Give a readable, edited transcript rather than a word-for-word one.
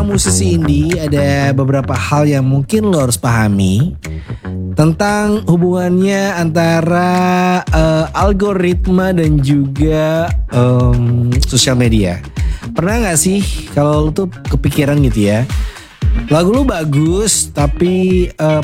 seorang musisi indie, ada beberapa hal yang mungkin lo harus pahami tentang hubungannya antara algoritma dan juga sosial media. Pernah gak sih kalau lo tuh kepikiran gitu ya, lagu lu bagus tapi